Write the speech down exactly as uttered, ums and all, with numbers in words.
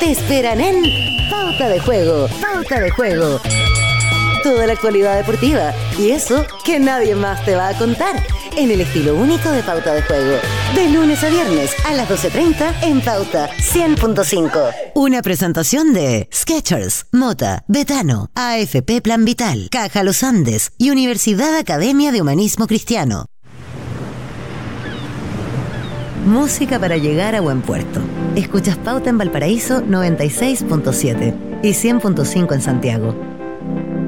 te esperan en Pauta de Juego. Pauta de Juego. Toda la actualidad deportiva y eso que nadie más te va a contar en el estilo único de Pauta de Juego. De lunes a viernes a las doce treinta en Pauta cien punto cinco. Una presentación de Skechers, Mota, Betano, A F P Plan Vital, Caja Los Andes y Universidad Academia de Humanismo Cristiano. Música para llegar a buen puerto. Escuchas Pauta en Valparaíso noventa y seis punto siete y cien punto cinco en Santiago.